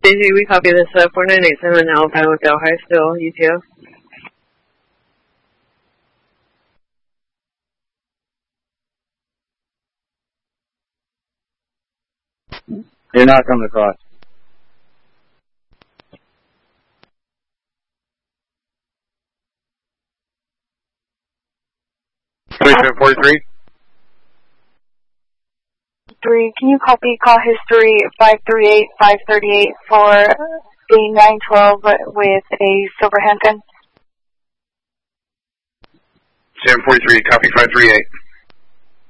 DG, we copy this 4987 Alpine with Delhi still, UTO. You're not coming across. $2743. 3, can you copy call history 538-538 for a 912 with a silver handgun? 743, copy 538.